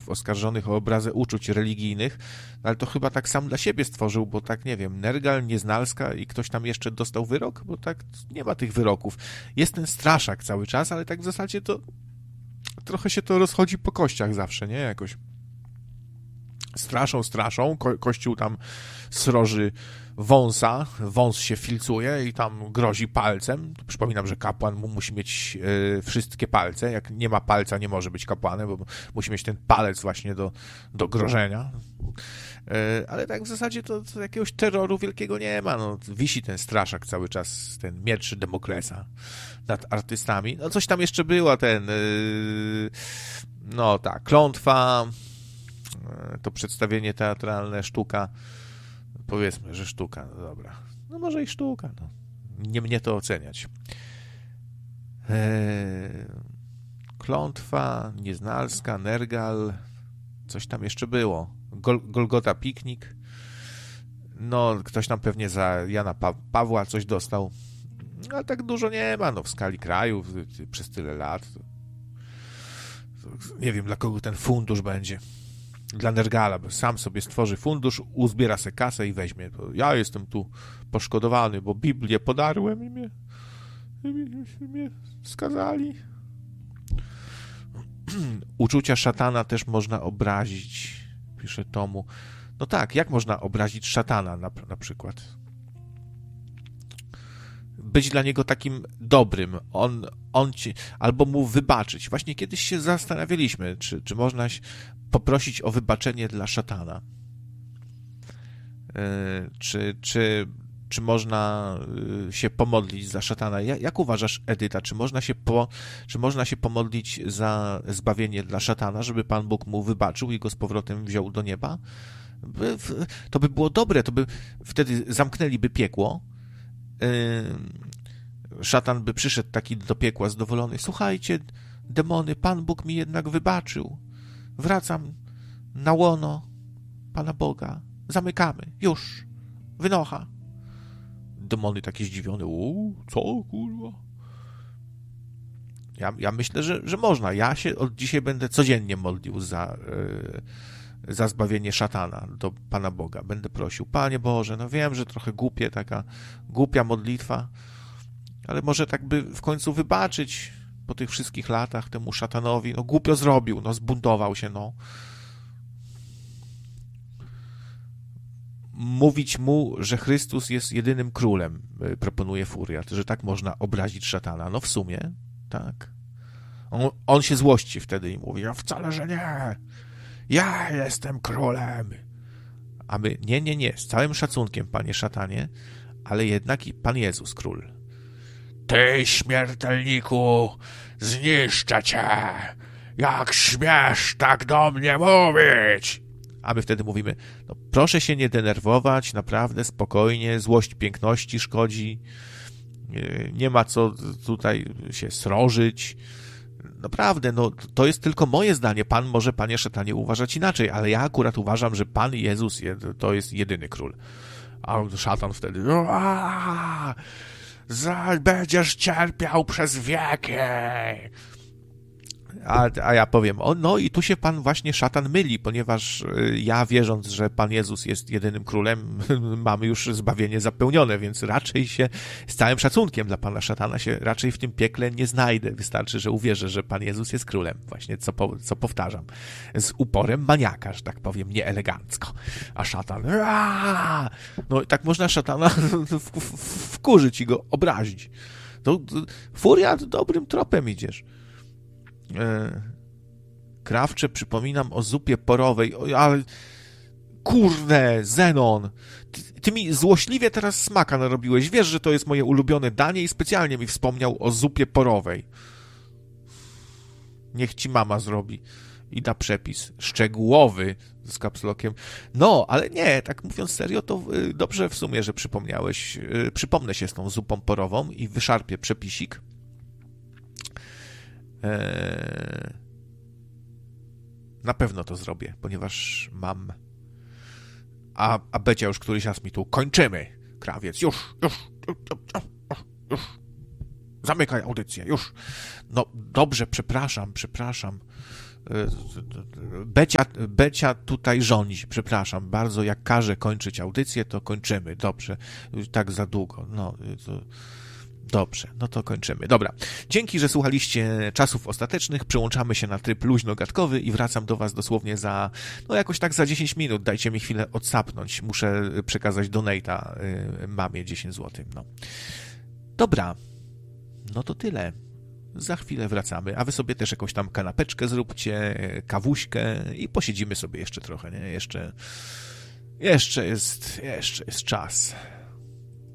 oskarżonych o obrazę uczuć religijnych, ale to chyba tak sam dla siebie stworzył, bo tak, nie wiem, Nergal, Nieznalska i ktoś tam jeszcze dostał wyrok, bo tak nie ma tych wyroków. Jest ten straszak cały czas, ale tak w zasadzie to trochę się to rozchodzi po kościach zawsze, nie? Jakoś straszą, kościół tam sroży wąsa, wąs się filcuje i tam grozi palcem. Przypominam, że kapłan musi mieć wszystkie palce. Jak nie ma palca, nie może być kapłanem, bo musi mieć ten palec właśnie do grożenia. Ale tak w zasadzie to jakiegoś terroru wielkiego nie ma. No, wisi ten straszak cały czas, ten miecz Demoklesa nad artystami. No coś tam jeszcze było, no tak, klątwa, to przedstawienie teatralne, sztuka. Powiedzmy, że sztuka, no dobra. No może i sztuka, no. Nie mnie to oceniać. Klątwa, Nieznalska, Nergal, coś tam jeszcze było. Golgota Piknik. No, ktoś tam pewnie za Jana Pawła coś dostał. Ale tak dużo nie ma, no, w skali kraju przez tyle lat. Nie wiem, dla kogo ten fundusz będzie. Dla Nergala, bo sam sobie stworzy fundusz, uzbiera se kasę i weźmie. Ja jestem tu poszkodowany, bo Biblię podarłem i mnie skazali. Uczucia szatana też można obrazić, pisze Tomu. No tak, jak można obrazić szatana na przykład? Być dla niego takim dobrym, on ci, albo mu wybaczyć. Właśnie kiedyś się zastanawialiśmy, czy można poprosić o wybaczenie dla szatana. Czy można się pomodlić za szatana? Jak uważasz, Edyta, czy można się pomodlić za zbawienie dla szatana, żeby Pan Bóg mu wybaczył i go z powrotem wziął do nieba? To by było dobre, wtedy zamknęliby piekło. Szatan by przyszedł taki do piekła zadowolony. Słuchajcie, demony, Pan Bóg mi jednak wybaczył. Wracam na łono Pana Boga. Zamykamy. Już. Wynocha. Demony takie zdziwione. Co, kurwa? Ja myślę, że można. Ja się od dzisiaj będę codziennie modlił za zbawienie szatana do Pana Boga. Będę prosił, Panie Boże, no wiem, że trochę taka głupia modlitwa, ale może tak by w końcu wybaczyć po tych wszystkich latach temu szatanowi. No głupio zrobił, no zbuntował się, no. Mówić mu, że Chrystus jest jedynym królem, proponuje Furiat, że tak można obrazić szatana. No w sumie, tak. On się złości wtedy i mówi, wcale, że nie. Ja jestem królem. A my, nie, z całym szacunkiem, panie szatanie, ale jednak i Pan Jezus król. Ty, śmiertelniku, zniszczę cię. Jak śmiesz tak do mnie mówić? A my wtedy mówimy, no proszę się nie denerwować, naprawdę, spokojnie, złość piękności szkodzi, nie ma co tutaj się srożyć. Naprawdę, no to jest tylko moje zdanie. Pan może, panie szatanie, uważać inaczej, ale ja akurat uważam, że Pan Jezus to jest jedyny król. A szatan wtedy, będziesz cierpiał przez wieki. A ja powiem, no i tu się pan właśnie szatan myli, ponieważ ja, wierząc, że Pan Jezus jest jedynym królem, mamy już zbawienie zapełnione, więc raczej się, z całym szacunkiem dla pana szatana, się raczej w tym piekle nie znajdę. Wystarczy, że uwierzę, że Pan Jezus jest królem. Właśnie co powtarzam. Z uporem maniaka, że tak powiem, nieelegancko. A szatan, no tak można szatana wkurzyć i go obrazić. To Furiat, dobrym tropem idziesz. Krawcze, przypominam o zupie porowej, ale kurde, Zenon, ty mi złośliwie teraz smaka narobiłeś, wiesz, że to jest moje ulubione danie i specjalnie mi wspomniał o zupie porowej. Niech ci mama zrobi i da przepis szczegółowy z kapslokiem. No, ale nie, tak mówiąc serio, to dobrze w sumie, że przypomniałeś. Przypomnę się z tą zupą porową i wyszarpię przepisik. Na pewno to zrobię, ponieważ mam... A Becia już któryś raz mi tu kończymy, krawiec, już. Zamykaj audycję, już. No dobrze, przepraszam. Becia tutaj rządzi, przepraszam bardzo, jak każe kończyć audycję, to kończymy, dobrze, tak za długo, dobrze, no to kończymy. Dobra, dzięki, że słuchaliście Czasów Ostatecznych, przełączamy się na tryb luźno-gadkowy i wracam do was dosłownie za, jakoś tak za 10 minut, dajcie mi chwilę odsapnąć, muszę przekazać donate'a mamie 10 zł, Dobra, no to tyle. Za chwilę wracamy, a wy sobie też jakąś tam kanapeczkę zróbcie, kawuśkę i posiedzimy sobie jeszcze trochę, nie? Jeszcze jest czas.